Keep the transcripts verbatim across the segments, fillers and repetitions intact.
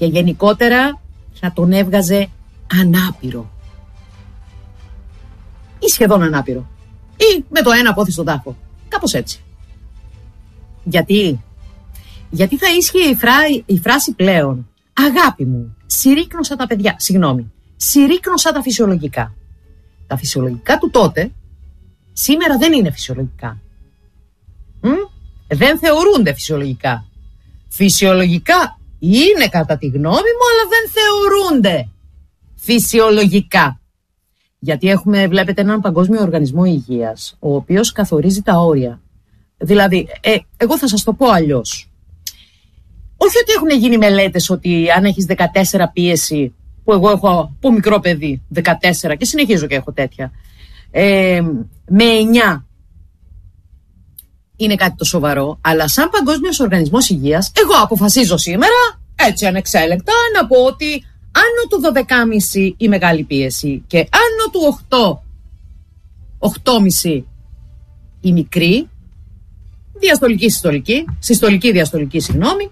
Και γενικότερα θα τον έβγαζε ανάπηρο. Ή σχεδόν ανάπηρο. Ή με το ένα πόδι στον τάφο. Κάπως έτσι. Γιατί? Γιατί θα ίσχυε η, φρά... η φράση πλέον. Αγάπη μου, συρρίκνωσα τα παιδιά. Συγγνώμη. Συρρίκνωσα τα φυσιολογικά. Τα φυσιολογικά του τότε σήμερα δεν είναι φυσιολογικά. Μ? Δεν θεωρούνται φυσιολογικά. Φυσιολογικά είναι κατά τη γνώμη μου, αλλά δεν θεωρούνται φυσιολογικά. Γιατί έχουμε, βλέπετε, έναν παγκόσμιο οργανισμό υγείας, ο οποίος καθορίζει τα όρια. Δηλαδή, ε, εγώ θα σας το πω αλλιώς. Όχι ότι έχουν γίνει μελέτες ότι αν έχεις δεκατέσσερα πίεση, που εγώ έχω από μικρό παιδί δεκατέσσερα και συνεχίζω και έχω τέτοια, ε, με εννιά είναι κάτι το σοβαρό, αλλά σαν παγκόσμιος οργανισμός υγείας, εγώ αποφασίζω σήμερα, έτσι ανεξέλεκτα, να πω ότι άνω του δώδεκα κόμμα πέντε η μεγάλη πίεση και άνω του οκτώ, οκτώ κόμμα πέντε η μικρή, διαστολική, συστολική, συστολική, διαστολική, συγγνώμη,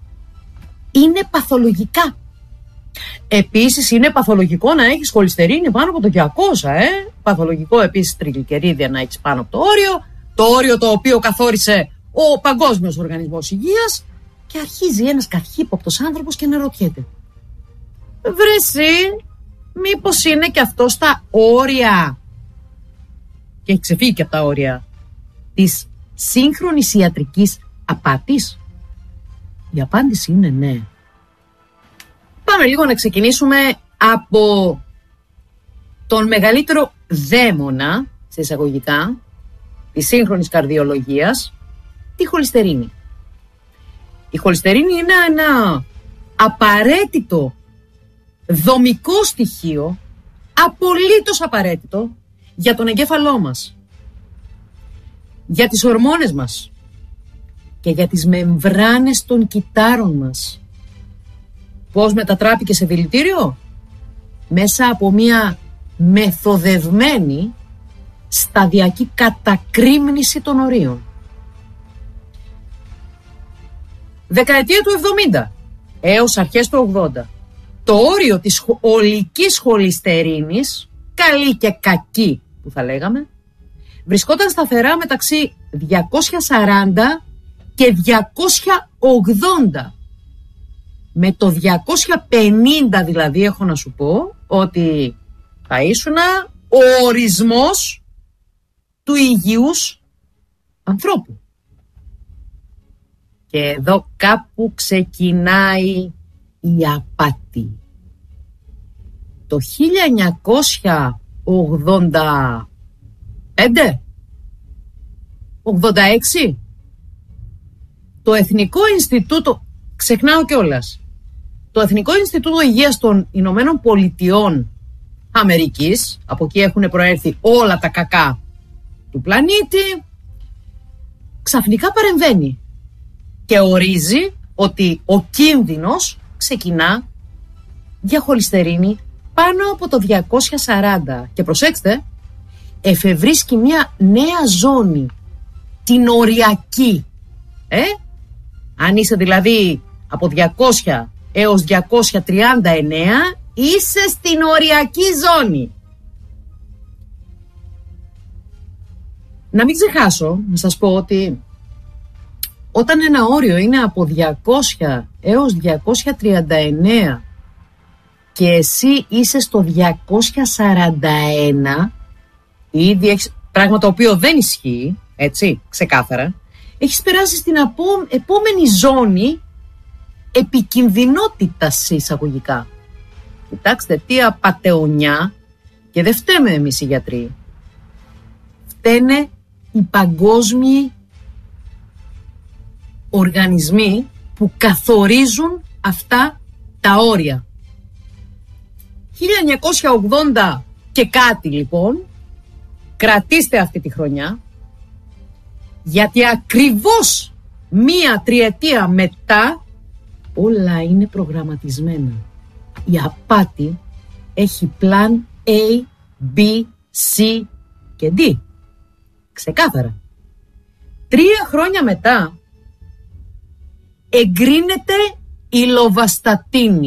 είναι παθολογικά. Επίσης είναι παθολογικό να έχεις χολυστερίνη πάνω από το διακόσια, ε? Παθολογικό επίσης τριγλικερίδια να έχεις πάνω από το όριο, το όριο το οποίο καθόρισε ο Παγκόσμιος Οργανισμός Υγείας, και αρχίζει ένας καχύποπτος άνθρωπος και να ρωτιέται, βρε εσύ, μήπως είναι και αυτό στα όρια, και έχει ξεφύγει και από τα όρια της σύγχρονης ιατρικής απάτης? Η απάντηση είναι ναι. Πάμε λίγο να ξεκινήσουμε από τον μεγαλύτερο δαίμονα, σε εισαγωγικά, της σύγχρονης καρδιολογίας, τη χολυστερίνη. Η χολυστερίνη είναι ένα απαραίτητο δομικό στοιχείο, απολύτως απαραίτητο για τον εγκέφαλό μας, για τις ορμόνες μας και για τις μεμβράνες των κυττάρων μας. Πώς μετατράπηκε σε δηλητήριο? Μέσα από μια μεθοδευμένη σταδιακή κατακρήμνηση των ορίων. Δεκαετία του εβδομήντα έως αρχές του ογδόντα, το όριο της ολικής χολυστερίνης, καλή και κακή που θα λέγαμε, βρισκόταν σταθερά μεταξύ διακόσια σαράντα και διακόσια ογδόντα. Με το διακόσια πενήντα δηλαδή έχω να σου πω ότι θα ήσουνα ο ορισμός του υγιούς ανθρώπου. Και εδώ κάπου ξεκινάει η απάτη. Το χίλια εννιακόσια ογδόντα πέντε, ογδόντα έξι, το Εθνικό Ινστιτούτο, ξεχνάω κιόλας, το Εθνικό Ινστιτούτο Υγείας των Ηνωμένων Πολιτειών Αμερικής, από εκεί έχουν προέρθει όλα τα κακά του πλανήτη, ξαφνικά παρεμβαίνει και ορίζει ότι ο κίνδυνος ξεκινά για χολυστερίνη πάνω από το διακόσια σαράντα. Και προσέξτε, εφευρίσκει μια νέα ζώνη, την οριακή. Ε? Αν είσαι δηλαδή από διακόσια έως διακόσια τριάντα εννέα, είσαι στην οριακή ζώνη. Να μην ξεχάσω να σας πω ότι όταν ένα όριο είναι από διακόσια έως διακόσια τριάντα εννέα και εσύ είσαι στο διακόσια σαράντα ένα, ήδη έχεις, πράγμα το οποίο δεν ισχύει, έτσι, ξεκάθαρα, έχεις περάσει στην επόμενη ζώνη επικινδυνότητας εισαγωγικά. Κοιτάξτε τι απατεωνιά, και δεν φταίμε εμείς οι γιατροί. Φταίνε οι παγκόσμιοι οργανισμοί που καθορίζουν αυτά τα όρια. χίλια εννιακόσια ογδόντα και κάτι λοιπόν, κρατήστε αυτή τη χρονιά, γιατί ακριβώς μία τριετία μετά όλα είναι προγραμματισμένα. Η απάτη έχει πλάν A, B, C και D. Ξεκάθαρα. Τρία χρόνια μετά εγκρίνεται η λοβαστατίνη.